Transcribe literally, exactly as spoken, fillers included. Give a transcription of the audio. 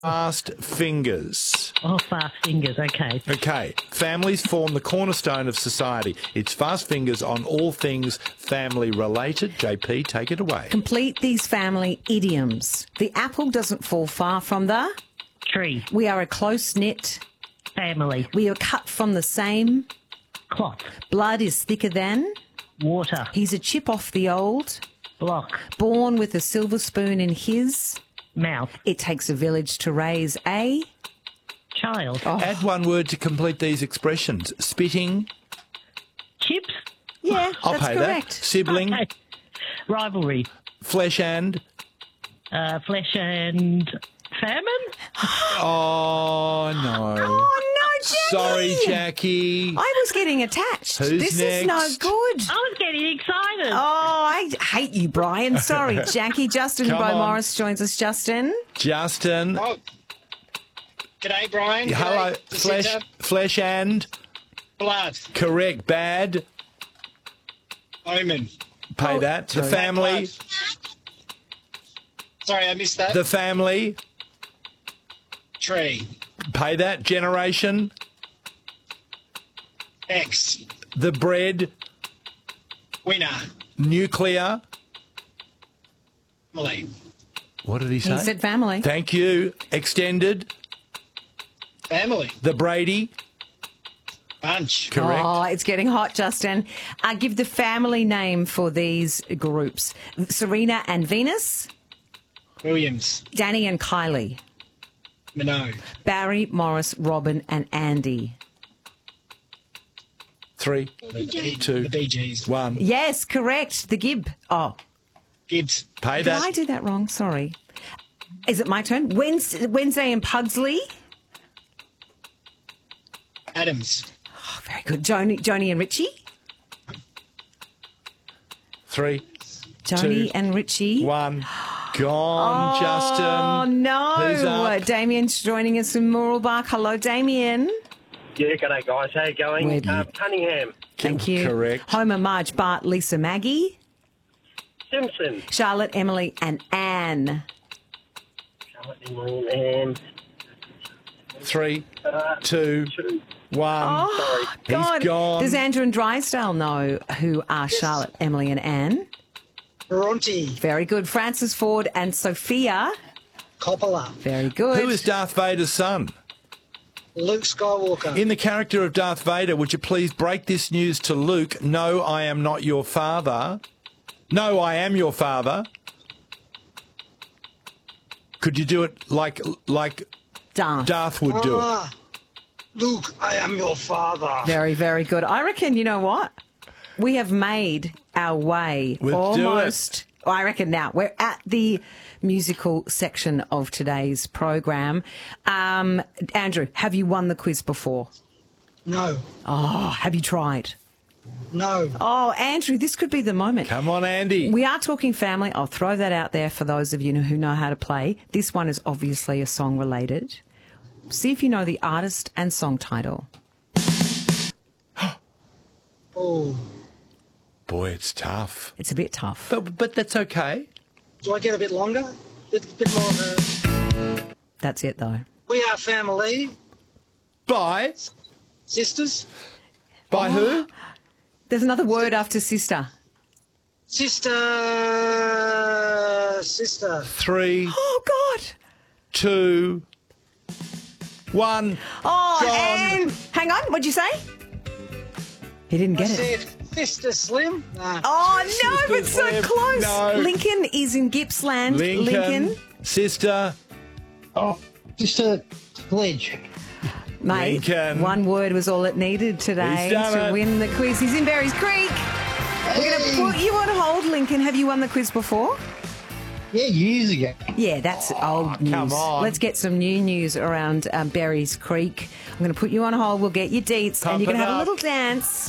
Fast fingers. Oh, fast fingers, okay. Okay. Families form the cornerstone of society. It's fast fingers on all things family related. J P, take it away. Complete these family idioms. The apple doesn't fall far from the... Tree. We are a close-knit... Family. We are cut from the same... Cloth. Blood is thicker than... Water. He's a chip off the old... Block. Born with a silver spoon in his... Mouth. It takes a village to raise a... Child. Oh. Add one word to complete these expressions. Spitting. Chips. Yeah, I'll that's pay correct. that. Sibling. Okay. Rivalry. Flesh and. Uh, flesh and famine. Oh, no. Oh, no, Jackie! Sorry, Jackie. I was getting attached. Who's this is no next? good. I was getting excited. Oh, I hate you, Brian. Sorry, Jackie. Justin Come Bo on. Morris joins us. Justin. Justin. Oh, g'day, Brian. G'day, Hello. Flesh, Jacinta. flesh and. Blood. Correct. Bad. Omen. Pay Oh, that. The sorry. family. Blood. Sorry, I missed that. The family. Tree. Pay that. Generation. X. The bread. Winner. Nuclear. Family. What did he say? He said family. Thank you. Extended. Family. The Brady. Bunch. Correct. Oh, it's getting hot, Justin. Uh, give the family name for these groups. Serena and Venus. Williams. Danny and Kylie. Minot. Barry, Morris, Robin and Andy. Three. The, B- Two. the Bee Gees. One. Yes, correct. The Gib. Oh, Gibbs. Pay did that. I do that wrong? Sorry. Is it my turn? Wednesday, Wednesday and Pugsley. Adams. Oh, very good. Joni, Joni and Richie. Three. Joni Two. and Richie. One. Gone, Oh, Justin. no. Who's up? Damien's joining us from Mooralbark. Hello, Damien. Yeah, g'day guys. How you going? Where do you- Uh, Cunningham. Thank you. Correct. Homer, Marge, Bart, Lisa, Maggie. Simpson. Charlotte, Emily and Anne. And Three. uh, Two. two. One. Oh, He's God. gone. Does Andrew and Drysdale know who are Charlotte, Emily and Anne? Bronte. Very good. Francis Ford and Sophia. Coppola. Very good. Who is Darth Vader's son? Luke Skywalker. In the character of Darth Vader, would you please break this news to Luke? No, I am not your father. No, I am your father. Could you do it like like Darth. Darth would do it? Ah, Luke, I am your father. Very, very good. I reckon, you know what? We have made our way We'll do it. almost. I reckon now we're at the musical section of today's program. Um, Andrew, have you won the quiz before? No. Oh, have you tried? No. Oh, Andrew, this could be the moment. Come on, Andy. We are talking family. I'll throw that out there for those of you who know how to play. This one is obviously a song related. See if you know the artist and song title. Oh. Boy, it's tough. It's a bit tough. But, but that's okay. Do I get a bit longer? Bit, bit more of a... That's it, though. We are family. By? Sisters. By who? There's another word after sister. Sister. Sister. Three, Oh, God. two, one. Oh, Gone. and hang on. What'd you say? He didn't I get it. said Sister Slim. Nah. Oh, no, but so Slim. close. No. Lincoln is in Gippsland. Lincoln. Sister. Oh, Sister Pledge. Mate, Lincoln. one word was all it needed today He's done to it. win the quiz. He's in Berries Creek. We're going to put you on hold, Lincoln. Have you won the quiz before? Yeah, years ago. Yeah, that's old news. come on. Let's get some new news around um, Berries Creek. I'm going to put you on hold. We'll get your deets, Pump and you're going it to have a up. little dance.